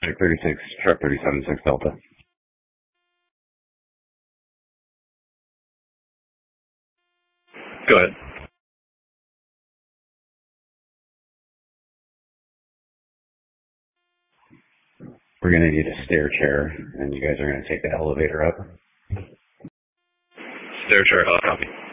Check 36, truck 37-6 Delta. Go ahead. We're going to need a stair chair, and you guys are going to take the elevator up. Stair chair, copy.